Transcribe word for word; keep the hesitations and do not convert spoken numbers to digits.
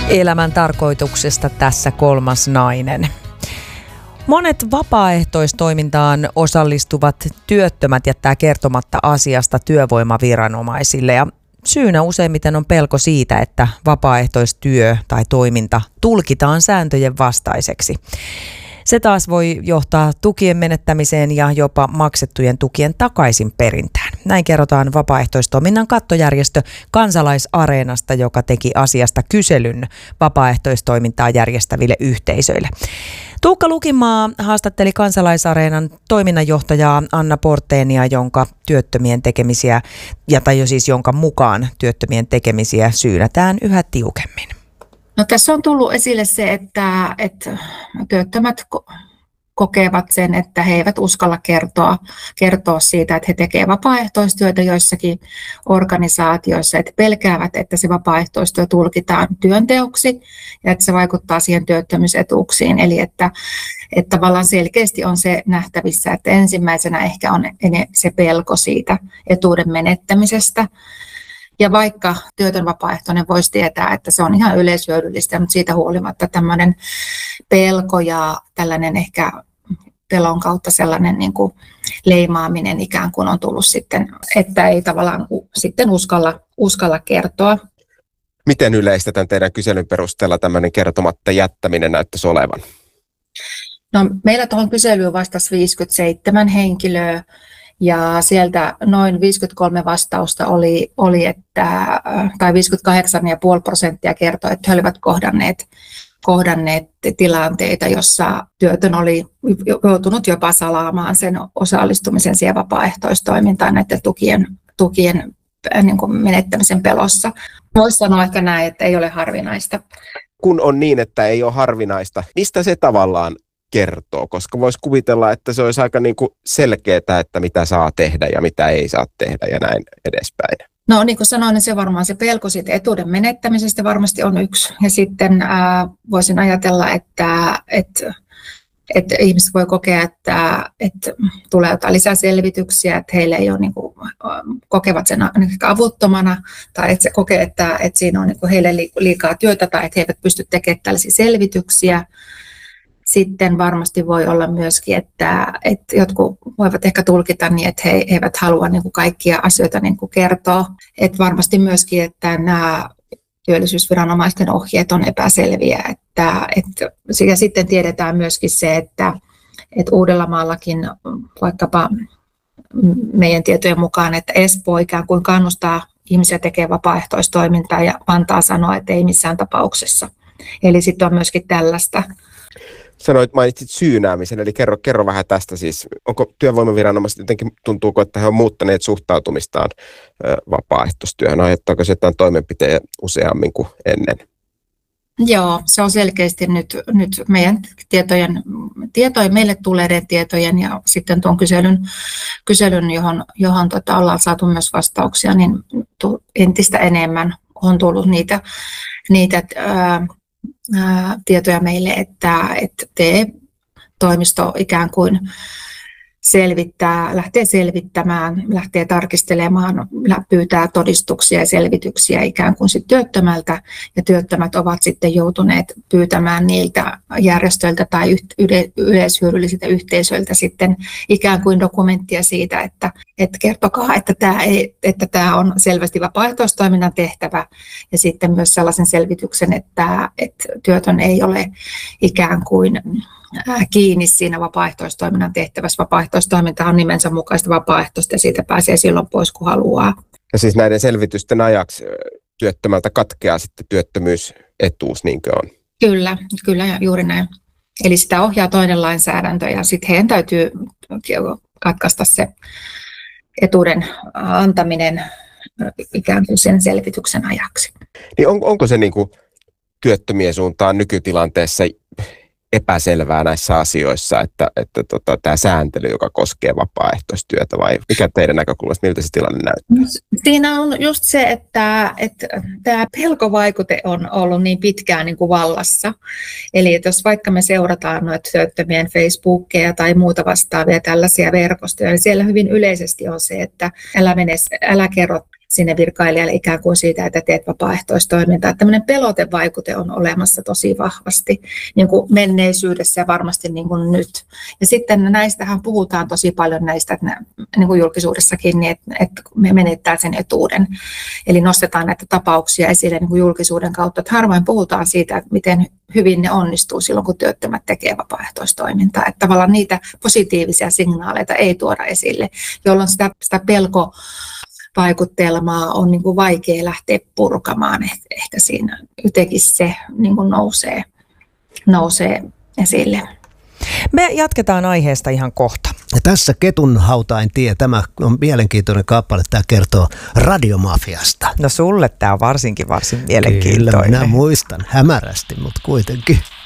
Elämän tarkoituksesta tässä kolmas nainen. Monet vapaaehtoistoimintaan osallistuvat työttömät jättää kertomatta asiasta työvoimaviranomaisille ja syynä useimmiten on pelko siitä, että vapaaehtoistyö tai toiminta tulkitaan sääntöjen vastaiseksi. Se taas voi johtaa tukien menettämiseen ja jopa maksettujen tukien takaisin perintään. Näin kerrotaan vapaaehtoistoiminnan kattojärjestö Kansalaisareenasta, joka teki asiasta kyselyn vapaaehtoistoimintaa järjestäville yhteisöille. Tuukka Lukimaa haastatteli Kansalaisareenan toiminnanjohtajaa Anna Porteenia, jonka työttömien tekemisiä, ja tai jo siis jonka mukaan työttömien tekemisiä syynätään yhä tiukemmin. No, tässä on tullut esille se, että, että työttömät kokevat sen, että he eivät uskalla kertoa, kertoa siitä, että he tekevät vapaaehtoistyötä joissakin organisaatioissa, että pelkäävät, että se vapaaehtoistyö tulkitaan työnteoksi ja että se vaikuttaa siihen työttömyysetuuksiin. Eli että, että tavallaan selkeästi on se nähtävissä, että ensimmäisenä ehkä on se pelko siitä etuuden menettämisestä. Ja vaikka työtön vapaaehtoinen voisi tietää, että se on ihan yleishyödyllistä, mutta siitä huolimatta tämmöinen pelko ja tällainen ehkä pelon kautta sellainen niin kuin leimaaminen ikään kuin on tullut sitten, että ei tavallaan sitten uskalla, uskalla kertoa. Miten yleistä tämän teidän kyselyn perusteella tämmöinen kertomatta jättäminen näyttäisi olevan? No, meillä tuohon kyselyyn vastasi viisikymmentäseitsemän henkilöä. Ja sieltä noin viisikymmentäkolme vastausta oli, oli että, tai viisikymmentäkahdeksan pilkku viisi prosenttia kertoi, että he olivat kohdanneet, kohdanneet tilanteita, jossa työtön oli joutunut jopa salaamaan sen osallistumisen siihen vapaaehtoistoimintaan näiden tukien, tukien niin kuin menettämisen pelossa. Voisi sanoa ehkä näin, että ei ole harvinaista. Kun on niin, että ei ole harvinaista, mistä se tavallaan kertoo, koska voisi kuvitella, että se olisi aika niin kuin selkeää, että mitä saa tehdä ja mitä ei saa tehdä ja näin edespäin. No niin kuin sanoin, niin se varmaan se pelko siitä etuuden menettämisestä varmasti on yksi. Ja sitten ää, voisin ajatella, että, että, että ihmiset voi kokea, että, että tulee jotain lisäselvityksiä, että heille ei ole niin kuin, kokevat sen avuttomana tai että se kokee, että, että siinä on niin kuin heille liikaa työtä tai että he eivät pysty tekemään tällaisia selvityksiä. Sitten varmasti voi olla myöskin, että, että jotkut voivat ehkä tulkita niin, että he eivät halua niin kuin kaikkia asioita niin kuin kertoa. Että varmasti myöskin, että nämä työllisyysviranomaisten ohjeet on epäselviä. Että, että, ja sitten tiedetään myöskin se, että, että Uudellamaallakin vaikkapa meidän tietojen mukaan, että Espoo ikään kuin kannustaa ihmisiä tekemään vapaaehtoistoimintaa ja Vantaa sanoo, että ei missään tapauksessa. Eli sitten on myöskin tällaista. Sanoit, mainitsit syynäämisen, eli kerro, kerro vähän tästä siis. Onko työvoimaviranomaiset jotenkin, tuntuuko, että he ovat muuttaneet suhtautumistaan ö, vapaaehtoistyöhön? Aiheuttaako se jotain toimenpiteitä useammin kuin ennen? Joo, se on selkeästi nyt, nyt meidän tietojen, tietojen, meille tulleiden tietojen ja sitten tuon kyselyn, kyselyn johon, johon tota, ollaan saatu myös vastauksia, niin entistä enemmän on tullut niitä, niitä ää, ää, tietoja meille, että, että TE-toimisto ikään kuin selvittää, lähtee selvittämään, lähtee tarkistelemaan, pyytää todistuksia ja selvityksiä ikään kuin sit työttömältä, ja työttömät ovat sitten joutuneet pyytämään niiltä järjestöiltä tai yleishyödyllisiltä yhteisöiltä sitten ikään kuin dokumenttia siitä, että, että kertokaa, että tämä, ei, että tämä on selvästi vapaaehtoistoiminnan tehtävä, ja sitten myös sellaisen selvityksen, että, että työtön ei ole ikään kuin kiinni siinä vapaaehtoistoiminnan tehtävässä. Vapaaehtoistoiminta on nimensä mukaista vapaaehtoista ja siitä pääsee silloin pois, kun haluaa. Ja siis näiden selvitysten ajaksi työttömältä katkeaa sitten työttömyysetuus, niinkö on? Kyllä, kyllä juuri näin. Eli sitä ohjaa toinen lainsäädäntö ja sitten heidän täytyy katkaista se etuuden antaminen ikään kuin sen selvityksen ajaksi. Niin on, onko se niin kuin työttömien suuntaan nykytilanteessa epäselvää näissä asioissa, että, että tota, tämä sääntely, joka koskee vapaaehtoistyötä, vai mikä teidän näkökulmasta, miltä se tilanne näyttää? Siinä on just se, että, että tämä pelkovaikute on ollut niin pitkään niin kuin vallassa. Eli että jos vaikka me seurataan noita työttömien Facebookia tai muuta vastaavia tällaisia verkostoja, niin siellä hyvin yleisesti on se, että älä, mene, älä kerro sinne virkailijalle ikään kuin siitä, että teet vapaaehtoistoimintaa. Että tämmöinen pelotevaikute on olemassa tosi vahvasti niin kuin menneisyydessä ja varmasti niin kuin nyt. Ja sitten näistähän puhutaan tosi paljon näistä, että niin kuin julkisuudessakin, niin että, että me menettää sen etuuden. Eli nostetaan näitä tapauksia esille niin kuin julkisuuden kautta. Että harvoin puhutaan siitä, että miten hyvin ne onnistuu silloin, kun työttömät tekee vapaaehtoistoimintaa. Että tavallaan niitä positiivisia signaaleita ei tuoda esille, jolloin sitä, sitä pelkovaikuttelmaa on niin kuin vaikea lähteä purkamaan. Ehkä siinä jotenkin se niin kuin nousee, nousee esille. Me jatketaan aiheesta ihan kohta. Ja tässä Ketun hautain tie, tämä on mielenkiintoinen kappale, tämä kertoo radiomafiasta. No sulle tämä on varsinkin varsin mielenkiintoinen. Kyllä, minä muistan hämärästi, mutta kuitenkin.